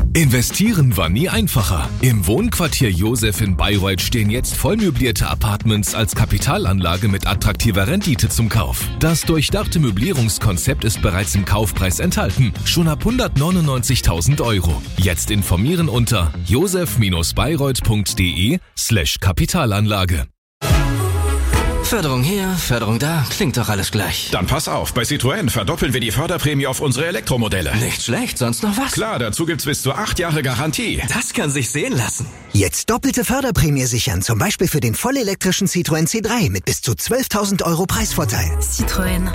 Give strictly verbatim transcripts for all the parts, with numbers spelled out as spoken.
Investieren war nie einfacher. Im Wohnquartier Josef in Bayreuth stehen jetzt vollmöblierte Apartments als Kapitalanlage mit attraktiver Rendite zum Kauf. Das durchdachte Möblierungskonzept ist bereits im Kaufpreis enthalten, schon ab hundertneunundneunzigtausend Euro. Jetzt informieren unter josef-bayreuth.de slash Kapitalanlage. Förderung hier, Förderung da, klingt doch alles gleich. Dann pass auf, bei Citroën verdoppeln wir die Förderprämie auf unsere Elektromodelle. Nicht schlecht, sonst noch was? Klar, dazu gibt's bis zu acht Jahre Garantie. Das kann sich sehen lassen. Jetzt doppelte Förderprämie sichern, zum Beispiel für den vollelektrischen Citroën C drei mit bis zu zwölftausend Euro Preisvorteil. Citroën.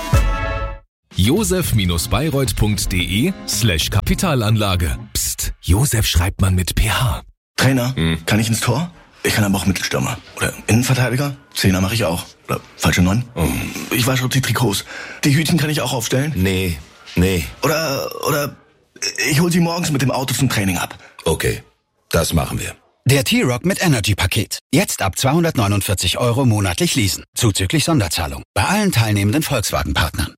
josef-bayreuth.de slash Kapitalanlage. Psst, Josef schreibt man mit P H. Trainer, hm. kann ich ins Tor? Ich kann aber auch Mittelstürmer. Oder Innenverteidiger? Zehner mache ich auch. Oder falsche Neun? Oh. Ich wasche die Trikots. Die Hütchen kann ich auch aufstellen? Nee, nee. Oder, oder ich hol sie morgens mit dem Auto zum Training ab. Okay, das machen wir. Der T-Rock mit Energy-Paket. Jetzt ab zweihundertneunundvierzig Euro monatlich leasen. Zuzüglich Sonderzahlung. Bei allen teilnehmenden Volkswagen-Partnern.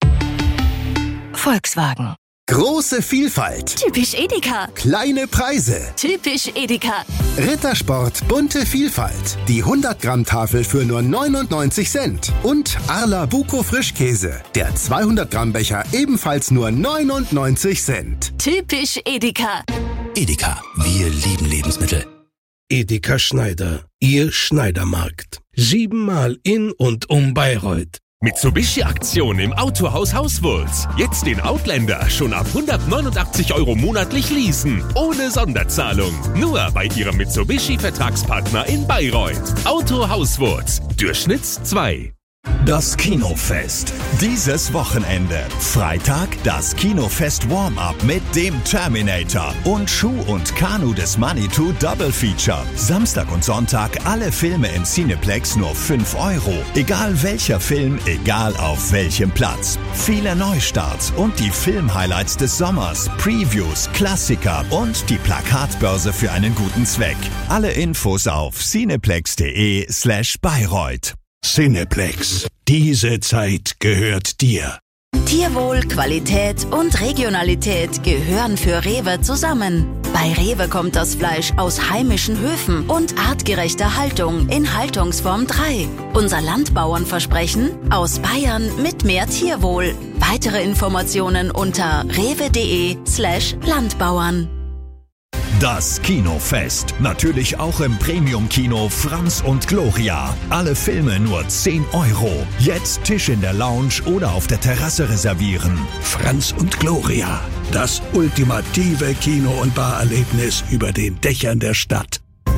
Volkswagen. Große Vielfalt. Typisch Edeka. Kleine Preise. Typisch Edeka. Rittersport bunte Vielfalt. Die hundert Gramm Tafel für nur neunundneunzig Cent. Und Arla Buko Frischkäse. Der zweihundert Gramm Becher ebenfalls nur neunundneunzig Cent. Typisch Edeka. Edeka. Wir lieben Lebensmittel. Edeka Schneider. Ihr Schneidermarkt. Siebenmal in und um Bayreuth. Mitsubishi-Aktion im Autohaus Hauswurz. Jetzt den Outlander schon ab hundertneunundachtzig Euro monatlich leasen. Ohne Sonderzahlung. Nur bei Ihrem Mitsubishi-Vertragspartner in Bayreuth. Auto Hauswurz. Durchschnitt zwei. Das Kinofest. Dieses Wochenende. Freitag das Kinofest Warm-Up mit dem Terminator und Schuh und Kanu des Manitou Double Feature. Samstag und Sonntag alle Filme im Cineplex nur fünf Euro. Egal welcher Film, egal auf welchem Platz. Viele Neustarts und die Film-Highlights des Sommers, Previews, Klassiker und die Plakatbörse für einen guten Zweck. Alle Infos auf cineplex.de slash Bayreuth. Cineplex. Diese Zeit gehört dir. Tierwohl, Qualität und Regionalität gehören für Rewe zusammen. Bei Rewe kommt das Fleisch aus heimischen Höfen und artgerechter Haltung in Haltungsform drei. Unser Landbauernversprechen: aus Bayern mit mehr Tierwohl. Weitere Informationen unter rewe.de slash Landbauern. Das Kinofest. Natürlich auch im Premium-Kino Franz und Gloria. Alle Filme nur zehn Euro. Jetzt Tisch in der Lounge oder auf der Terrasse reservieren. Franz und Gloria. Das ultimative Kino- und Barerlebnis über den Dächern der Stadt.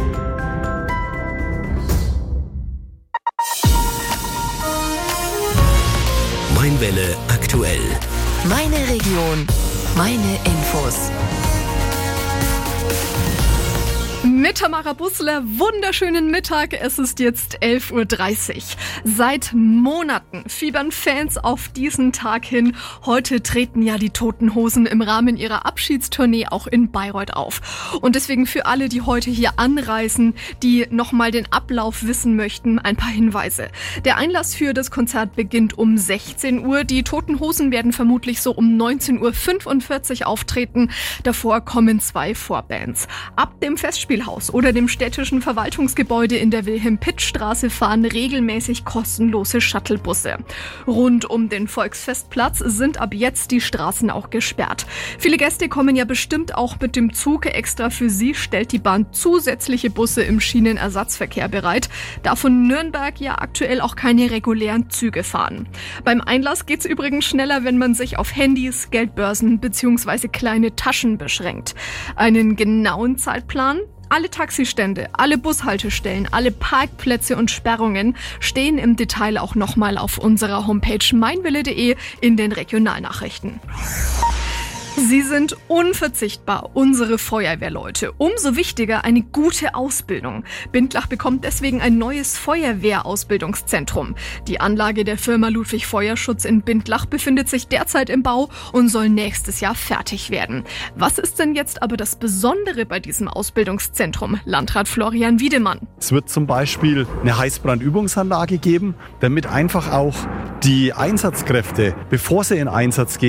Mainwelle aktuell. Meine Region. Meine Infos. Mit Tamara Bussler, wunderschönen Mittag. Es ist jetzt elf Uhr dreißig. Seit Monaten fiebern Fans auf diesen Tag hin. Heute treten ja die Toten Hosen im Rahmen ihrer Abschiedstournee auch in Bayreuth auf. Und deswegen für alle, die heute hier anreisen, die nochmal den Ablauf wissen möchten, ein paar Hinweise. Der Einlass für das Konzert beginnt um sechzehn Uhr. Die Toten Hosen werden vermutlich so um neunzehn Uhr fünfundvierzig auftreten. Davor kommen zwei Vorbands. Ab dem Festspiel oder dem städtischen Verwaltungsgebäude in der Wilhelm-Pitt-Straße fahren regelmäßig kostenlose Shuttlebusse. Rund um den Volksfestplatz sind ab jetzt die Straßen auch gesperrt. Viele Gäste kommen ja bestimmt auch mit dem Zug. Extra für sie stellt die Bahn zusätzliche Busse im Schienenersatzverkehr bereit, da von Nürnberg ja aktuell auch keine regulären Züge fahren. Beim Einlass geht's übrigens schneller, wenn man sich auf Handys, Geldbörsen bzw. kleine Taschen beschränkt. Einen genauen Zeitplan? Alle Taxistände, alle Bushaltestellen, alle Parkplätze und Sperrungen stehen im Detail auch nochmal auf unserer Homepage meinwille punkt de in den Regionalnachrichten. Sie sind unverzichtbar, unsere Feuerwehrleute. Umso wichtiger eine gute Ausbildung. Bindlach bekommt deswegen ein neues Feuerwehrausbildungszentrum. Die Anlage der Firma Ludwig Feuerschutz in Bindlach befindet sich derzeit im Bau und soll nächstes Jahr fertig werden. Was ist denn jetzt aber das Besondere bei diesem Ausbildungszentrum? Landrat Florian Wiedemann. Es wird zum Beispiel eine Heißbrandübungsanlage geben, damit einfach auch die Einsatzkräfte, bevor sie in Einsatz gehen,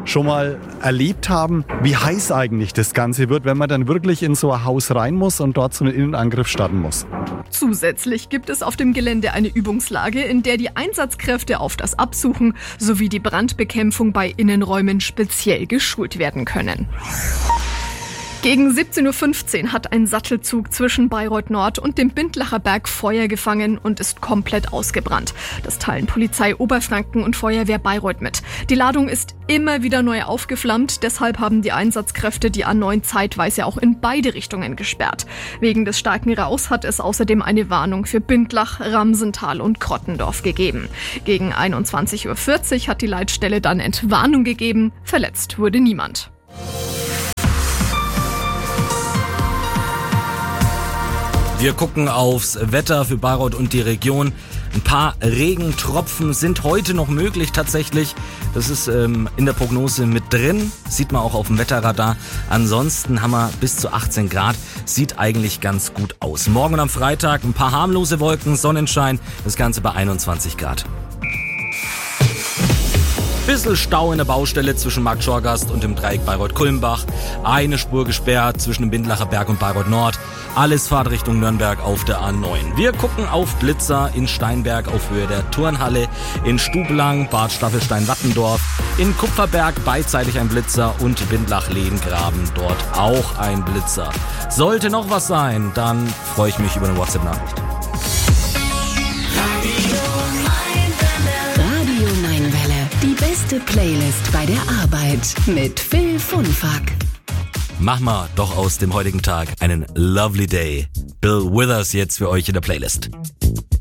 schon mal erlebt haben, wie heiß eigentlich das Ganze wird, wenn man dann wirklich in so ein Haus rein muss und dort so einen Innenangriff starten muss. Zusätzlich gibt es auf dem Gelände eine Übungslage, in der die Einsatzkräfte auf das Absuchen sowie die Brandbekämpfung bei Innenräumen speziell geschult werden können. Gegen siebzehn Uhr fünfzehn hat ein Sattelzug zwischen Bayreuth Nord und dem Bindlacher Berg Feuer gefangen und ist komplett ausgebrannt. Das teilen Polizei Oberfranken und Feuerwehr Bayreuth mit. Die Ladung ist immer wieder neu aufgeflammt, deshalb haben die Einsatzkräfte die A neun zeitweise auch in beide Richtungen gesperrt. Wegen des starken Rauchs hat es außerdem eine Warnung für Bindlach, Ramsental und Krottendorf gegeben. Gegen einundzwanzig Uhr vierzig hat die Leitstelle dann Entwarnung gegeben, verletzt wurde niemand. Wir gucken aufs Wetter für Bayreuth und die Region. Ein paar Regentropfen sind heute noch möglich tatsächlich. Das ist ähm, in der Prognose mit drin. Sieht man auch auf dem Wetterradar. Ansonsten haben wir bis zu achtzehn Grad. Sieht eigentlich ganz gut aus. Morgen und am Freitag ein paar harmlose Wolken, Sonnenschein. Das Ganze bei einundzwanzig Grad. Bisschen Stau in der Baustelle zwischen Markt Schorgast und dem Dreieck Bayreuth-Kulmbach. Eine Spur gesperrt zwischen dem Bindlacher Berg und Bayreuth Nord. Alles Fahrt Richtung Nürnberg auf der A neun. Wir gucken auf Blitzer in Steinberg auf Höhe der Turnhalle, in Stublang, Bad Staffelstein-Wattendorf, in Kupferberg beidseitig ein Blitzer und Bindlach-Lehengraben dort auch ein Blitzer. Sollte noch was sein, dann freue ich mich über eine WhatsApp-Nachricht. Die beste Playlist bei der Arbeit mit Phil Funfack. Mach mal doch aus dem heutigen Tag einen lovely day. Bill Withers jetzt für euch in der Playlist.